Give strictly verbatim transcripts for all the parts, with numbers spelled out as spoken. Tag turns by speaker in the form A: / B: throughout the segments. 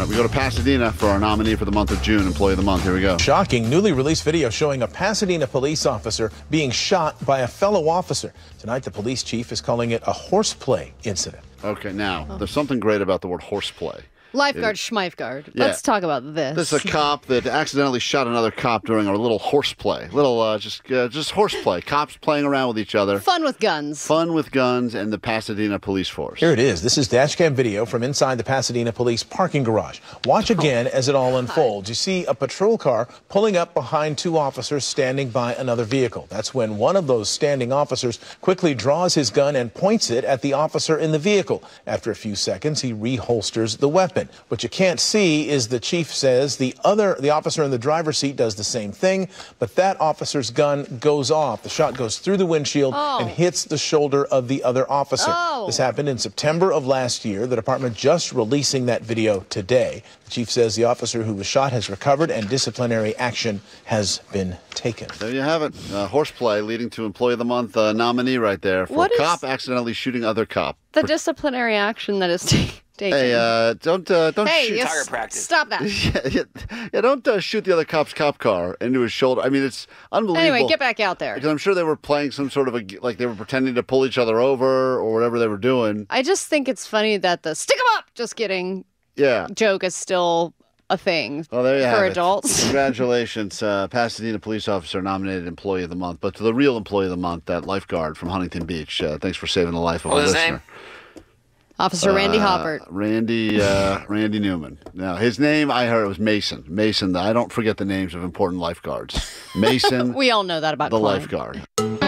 A: We go to Pasadena for our nominee for the month of June, Employee of the Month. Here we go.
B: Shocking newly released video showing a Pasadena police officer being shot by a fellow officer. Tonight, the police chief is calling it a horseplay incident.
A: Okay, now, oh. there's something great about the word horseplay.
C: Lifeguard, schmifeguard. Yeah. Let's talk about this.
A: This is a cop that accidentally shot another cop during a little horseplay. Little, uh, just uh, just horseplay. Cops playing around with each other.
C: Fun with guns.
A: Fun with guns and the Pasadena police force.
B: Here it is. This is dashcam video from inside the Pasadena police parking garage. Watch again as it all unfolds. You see a patrol car pulling up behind two officers standing by another vehicle. That's when one of those standing officers quickly draws his gun and points it at the officer in the vehicle. After a few seconds, he reholsters the weapon. What you can't see is the chief says the other, the officer in the driver's seat does the same thing, but that officer's gun goes off. The shot goes through the windshield
C: oh.
B: and hits the shoulder of the other officer.
C: Oh.
B: This happened in September of last year. The department just releasing that video today. The chief says the officer who was shot has recovered and disciplinary action has been taken.
A: There you have it. Uh, horseplay leading to Employee of the Month uh, nominee right there for
C: what
A: a cop accidentally shooting other cop.
C: The disciplinary action that is taken.
A: Hey, uh, don't uh, don't
C: hey,
A: shoot.
C: Yes, practice. Stop that.
A: yeah, yeah, yeah, don't uh, shoot the other cop's cop car into his shoulder. I mean, it's unbelievable.
C: Anyway, get back out there.
A: Because I'm sure they were playing some sort of a, like they were pretending to pull each other over or whatever they were doing.
C: I just think it's funny that the stick 'em up, just kidding,
A: yeah.
C: joke is still a thing
A: well, there you
C: for
A: have
C: adults.
A: It. Congratulations, uh, Pasadena police officer nominated Employee of the Month. But to the real Employee of the Month, that lifeguard from Huntington Beach. Uh, thanks for saving the life of
D: what
A: a
D: was
A: listener.
D: His name?
C: Officer Randy
A: uh,
C: Hoppert.
A: Randy uh, Randy Newman. Now, his name, I heard it was Mason. Mason, I don't forget the names of important lifeguards. Mason.
C: We all know that about
A: the
C: Klein.
A: lifeguard.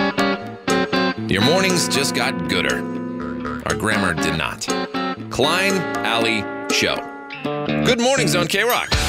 D: Your mornings just got gooder. Our grammar did not. Klein Alley Show. Good mornings on K-Rock.